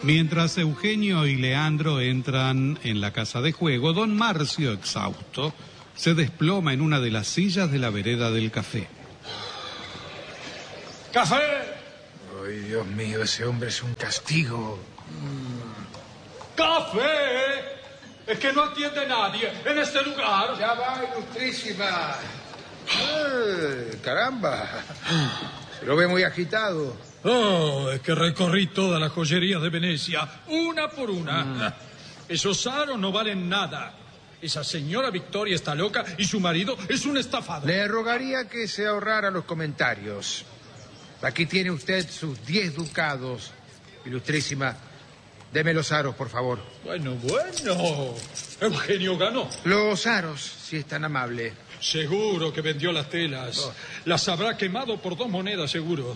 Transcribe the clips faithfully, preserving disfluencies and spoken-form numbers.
Mientras Eugenio y Leandro entran en la casa de juego, don Marcio, exhausto, se desploma en una de las sillas de la vereda del café. ¡Café! Ay, Dios mío, ese hombre es un castigo. ¡Café! Es que no atiende nadie en este lugar. Ya va, ilustrísima. Eh, caramba. Se lo ve muy agitado. Oh, es que recorrí toda la joyería de Venecia, una por una. Mm. Esos aros no valen nada. Esa señora Victoria está loca y su marido es un estafado. Le rogaría que se ahorrara los comentarios. Aquí tiene usted sus diez ducados, ilustrísima. Deme los aros, por favor. Bueno, bueno. Eugenio ganó. Los aros, si es tan amable. Seguro que vendió las telas. Oh. Las habrá quemado por dos monedas, seguro.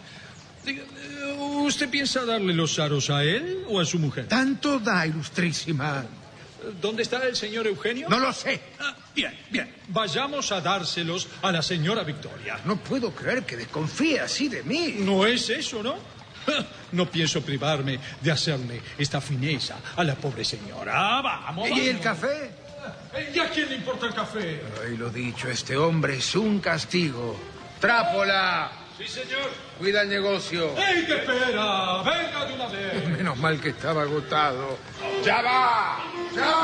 ¿Usted piensa darle los aros a él o a su mujer? Tanto da, ilustrísima. ¿Dónde está el señor Eugenio? No lo sé. Ah, bien, bien. Vayamos a dárselos a la señora Victoria. No puedo creer que desconfíe así de mí. No es eso, ¿no? No pienso privarme de hacerle esta fineza a la pobre señora. Vamos, vamos. ¿Y el café? ¿Y a quién le importa el café? Ay, lo dicho, este hombre es un castigo. ¡Trápola! Sí, señor. Cuida el negocio. ¡Ey, qué espera! ¡Venga de una vez! Menos mal que estaba agotado. ¡Ya va! ¡Ya!